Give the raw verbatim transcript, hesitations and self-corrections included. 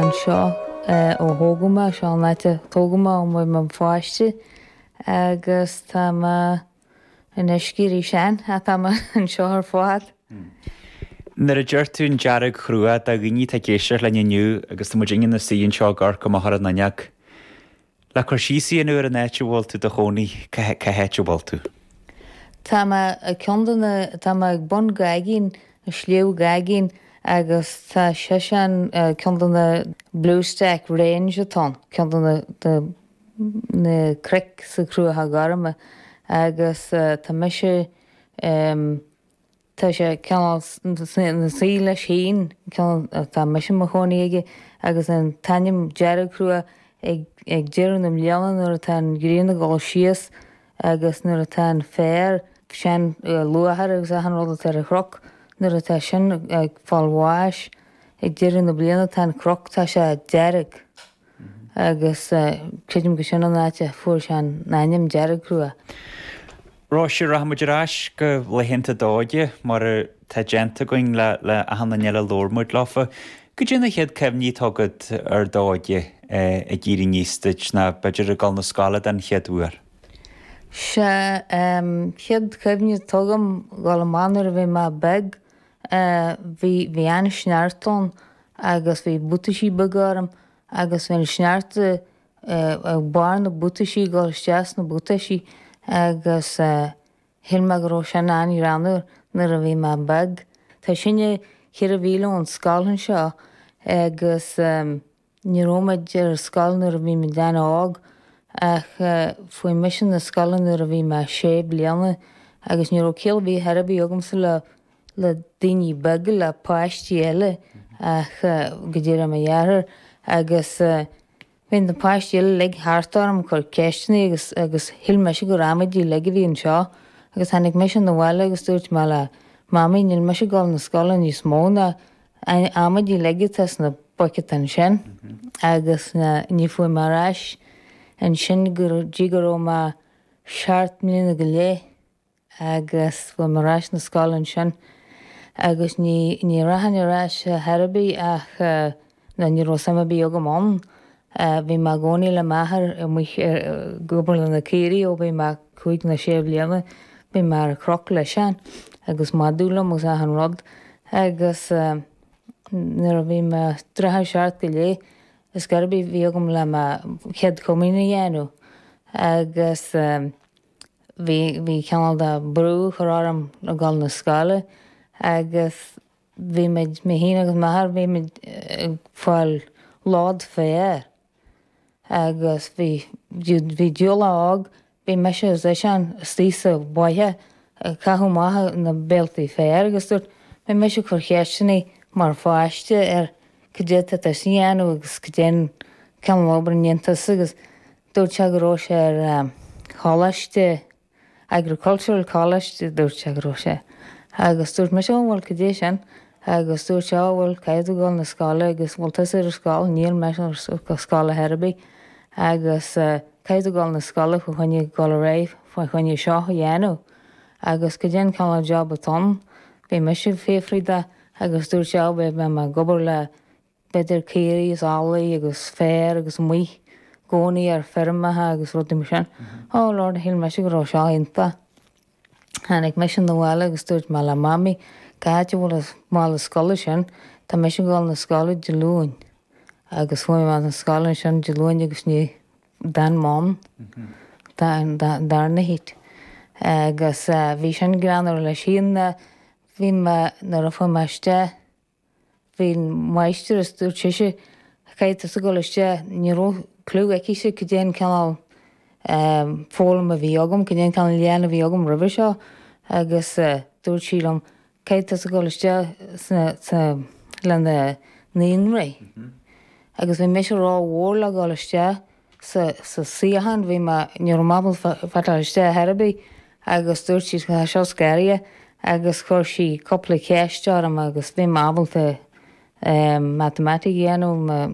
an seo ó thógama seo naite tógama ó mu man fáiste agus tá in iscírí sean a tá an seo ar fád. Nar a dúirt tún dearag chrua a gní tá géisiir le nniu agus mu ingin na síon seo gar go marthad naneach. Le chuir síí an uair an éite bhiltu do chonaí cehéite bhiltu. Tá ceanna tá ag bon gaigín a sliú gaigín agus tá sé sean ceanna Bluestack Range atá ceanna na cric sa cruútha garama agus tá meise tá sé na sí le sin tá meise mo chonaige agus an tanim dearag crua ag dearan am leanan nuair atá gríonna gáil sios agus nuair atá fér sean luathar agus a hanróla tar a chroc nuair atá sin ag fáilháis ag dearan na bliana tá croc tá sé dearag agus creidim go sin an áite fuair sean naim dearag crua. Rá sé rahamaidirráis go lehénta dáide mar tá genta going le le a hananile lórmúid láfa. Go dtíanana chéad cemhníí tugad ar dáide a ggéirí níosteid na beidir a gáil na scála den cheadúair. Se chead cemhníí tugam gáil mánar a bhí má beg bhí an sneartón agus bhí butaisí begaram agus bhí snearta ag bar na butaisí gáil steas na butaisí agus hilma go raibh sin aní ranúir nar a bhí má beg. Tá sinne chéar a bhíle an scáiln seo agus ní rómaid ar scáilnar a bhí me déana ág ach faoi mission na scáilnar a bhí me sé bliana agus ní ró céal bhí herbí agamsa le le daoine bege le páistí eile ach go dtíar am a dhearthar agus bhín na páistí eile le háartarm chuir ceistena agus agus hilme se go rámaidí le bhí an seo agus tháinig me an na bhile agus dúirt me le máí níl me se gáil na scála níos móna amadí legitas na bucket an sin agus ní fuair marráis an sin gur ddígur ó má seart mlína go lé agus fuair marráis na scála an sin agus ní ní rahanarráis Harbí ach na ní ró samabí agam an bhí má gcónaí le maithar mu gobar le na céirí ó bhí má chuig na sé bliana bhí mar croc le sean agus má dúla mu a an rod agus nuair a bhí me tretha seart go lé is garbí bhí agam le chead comína dhéanú agus bhí bhí ceanal de brú chorám a gáil na scála agus bhí méid mé híine agus maithar bhí me fáil lád féir agus bhí bhí deola ág bhí me se é sean stísa baithe cathú maithe na béaltaí féir agus dúirt mé me se chur chéisteanna mar fáiste ar go déta tá síanú agus go déan cean obairnéantas agus dúirt se go rá sé ar chálaiste agricultural college dúirt se go rá sé agus dúirt me se bhfuil go dé sin agus dúirt se bhfuil caiadú gáil na scála agus bhfuiltas ar scáil níl me go scála Harbí agus caiadú gáil na scála chu chuine gáil réibh fa chuine seo dhéanú agus go déan ceanna job atá bhí me se féfriúda agus dúirt se bh me me gobar le beidir céirí is álaí agus fér agus muo gcónaí ar fermathe agus rudí mar sin. Ó Lord hí me se go rá seo inta. Tháinig me sin na bhile agus dúirt me le mami caiite bhfuil má le scola sin tá me sin gáil na scála de lúin agus fuim me na scála sin de lúin agus ní den mám dar na hít. Agus bhí sin granar le sin bhí me nar a fuim meiste hín meisteir is dúirt siise caiite sa goiste ní ró clú aice go déan ceanál fólam a bhí agam go déan ceanna léana a bhí agam ribh seo agus dúirt sílam caiite sa goiste le na naon ré. Agus bhí mé rá mhór le gáiste sa siahan bhí ní mábal fatáiste Harbí agus dúirt si go seo scéire agus chuir si coppla céistearm agus bhí mábalta matematic dhéanú